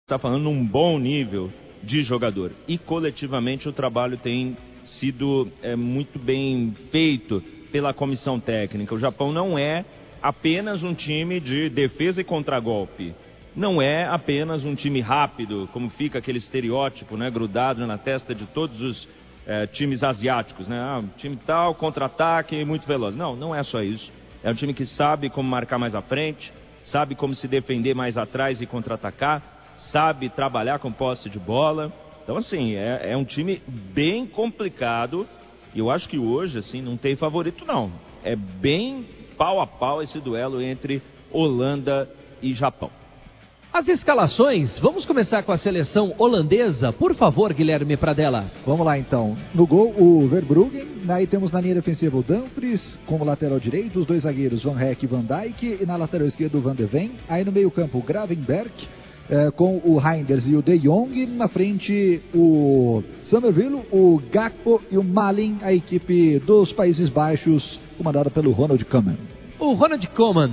está falando num bom nível de jogador. E coletivamente o trabalho tem sido muito bem feito pela comissão técnica. O Japão não é apenas um time de defesa e contragolpe. Não é apenas um time rápido, como fica aquele estereótipo, né, grudado na testa de todos os times asiáticos, né? Um time tal, contra-ataque, muito veloz. Não, não é só isso. É um time que sabe como marcar mais à frente, sabe como se defender mais atrás e contra-atacar, sabe trabalhar com posse de bola. Então, assim, é um time bem complicado. E eu acho que hoje, assim, não tem favorito, não. É bem pau a pau esse duelo entre Holanda e Japão. As escalações, vamos começar com a seleção holandesa. Por favor, Guilherme Pradella. Vamos lá, então. No gol, o Verbruggen. Aí temos na linha defensiva o Dumfries. Como lateral direito, os dois zagueiros Van Hecke e Van Dijk. E na lateral esquerda, o Van de Ven. Aí no meio campo, o Gravenberch. Com o Reinders e o De Jong. Na frente, o Summerville, o Gakpo e o Malin. A equipe dos Países Baixos, comandada pelo Ronald Koeman. O Ronald Koeman,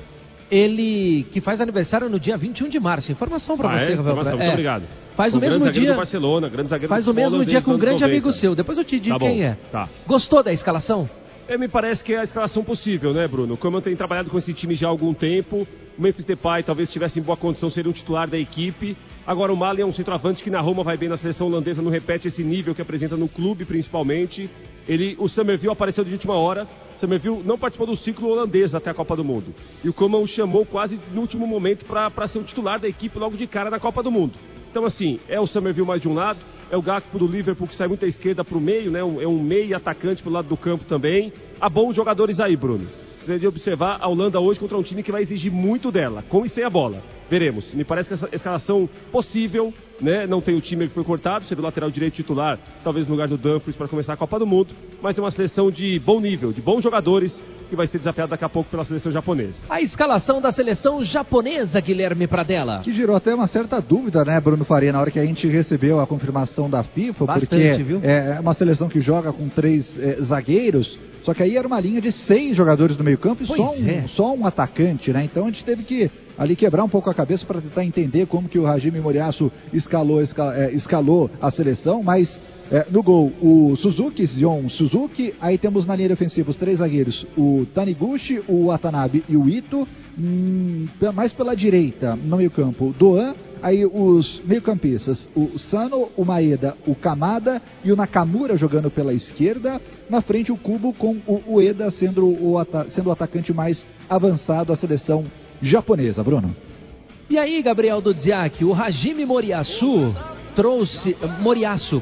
ele que faz aniversário no dia 21 de março. Informação para você, Rafael. Muito obrigado. Faz o mesmo dia do Barcelona, grande zagueiro faz o mesmo dia com um grande amigo seu. Depois eu te digo quem é. Tá. Gostou da escalação? Me parece que é a escalação possível, né, Bruno? O Koeman tem trabalhado com esse time já há algum tempo. O Memphis Depay talvez estivesse em boa condição, seria um titular da equipe. Agora o Malen é um centroavante que na Roma vai bem na seleção holandesa, não repete esse nível que apresenta no clube principalmente. O Summerville apareceu de última hora. Summerville não participou do ciclo holandês até a Copa do Mundo. E o Koeman o chamou quase no último momento para ser o titular da equipe logo de cara na Copa do Mundo. Então, assim, é o Summerville mais de um lado, é o Gakpo do Liverpool que sai muito à esquerda para o meio, né? É um meio atacante para o lado do campo também. Há bons jogadores aí, Bruno. Você de observar a Holanda hoje contra um time que vai exigir muito dela, com e sem a bola. Veremos. Me parece que essa escalação possível, né? Não tem o time que foi cortado, seria o lateral direito titular, talvez no lugar do Dumfries para começar a Copa do Mundo, mas é uma seleção de bom nível, de bons jogadores, que vai ser desafiada daqui a pouco pela seleção japonesa. A escalação da seleção japonesa, Guilherme Pradella. Que gerou até uma certa dúvida, né, Bruno Faria, na hora que a gente recebeu a confirmação da FIFA, bastante, porque viu? É uma seleção que joga com 3 zagueiros, só que aí era uma linha de 6 jogadores do meio campo e só um atacante, né? Então a gente teve que ali quebrar um pouco a cabeça para tentar entender como que o Hajime Moriyasu escalou a seleção, mas no gol o Zion Suzuki, aí temos na linha defensiva os 3 zagueiros, o Taniguchi, o Watanabe e o Ito, mais pela direita, no meio campo, Doan, aí os meio-campistas, o Sano, o Maeda, o Kamada e o Nakamura jogando pela esquerda, na frente o Kubo com o Ueda sendo o atacante mais avançado da seleção japonesa, Bruno. E aí, Gabriel Dudziak, o Hajime Moriyasu trouxe... Moriyasu.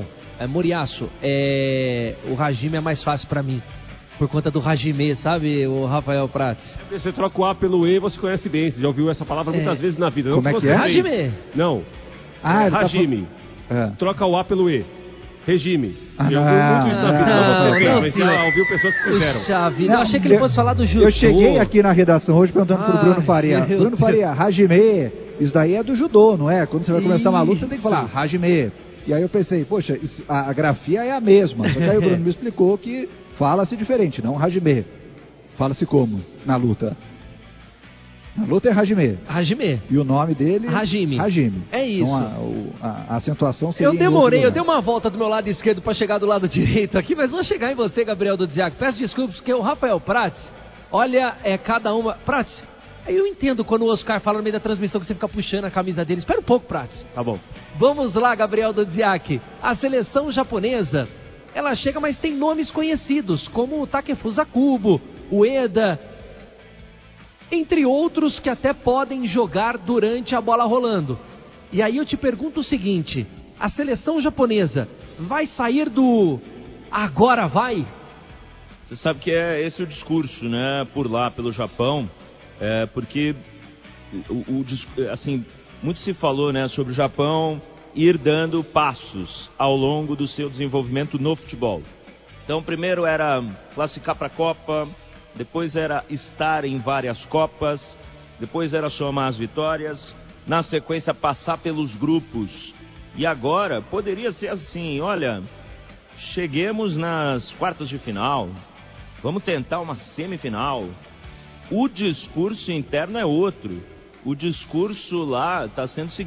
O Hajime é mais fácil pra mim, por conta do Hajime, sabe, o Rafael Prats? Você troca o A pelo E, você conhece bem, você já ouviu essa palavra muitas vezes na vida. Não. Como é que é? Hajime. Não. Hajime. Troca o A pelo E. Regime. Eu ouvi muito isso na vida, mas já ouviu pessoas que fizeram. Puxa vida, eu achei que ele fosse falar do judô. Eu cheguei aqui na redação hoje perguntando pro Bruno Faria. Bruno Faria, Hajime, isso daí é do judô, não é? Quando você vai começar uma luta, você tem que falar Hajime. E aí eu pensei, poxa, a grafia é a mesma. Só que aí o Bruno me explicou que fala-se diferente, não Hajime. Fala-se como na luta? Na luta é Hajime. E o nome dele? Hajime. É isso. Então a acentuação seria... Eu dei uma volta do meu lado esquerdo para chegar do lado direito aqui, mas vou chegar em você, Gabriel Dudziak. Peço desculpas, porque o Rafael Prats, olha, cada uma... Prats, eu entendo quando o Oscar fala no meio da transmissão que você fica puxando a camisa dele. Espera um pouco, Prats. Tá bom. Vamos lá, Gabriel Dudziak. A seleção japonesa, ela chega, mas tem nomes conhecidos, como o Takefusa Kubo, o Eda, entre outros que até podem jogar durante a bola rolando. E aí eu te pergunto o seguinte, a seleção japonesa vai sair do agora vai? Você sabe que é esse o discurso, né, por lá, pelo Japão, porque assim, muito se falou, né, sobre o Japão ir dando passos ao longo do seu desenvolvimento no futebol. Então, primeiro era classificar para a Copa, depois era estar em várias Copas, depois era somar as vitórias, na sequência passar pelos grupos. E agora poderia ser assim, olha, cheguemos nas quartas de final, vamos tentar uma semifinal. O discurso interno é outro. O discurso lá está sendo o seguinte: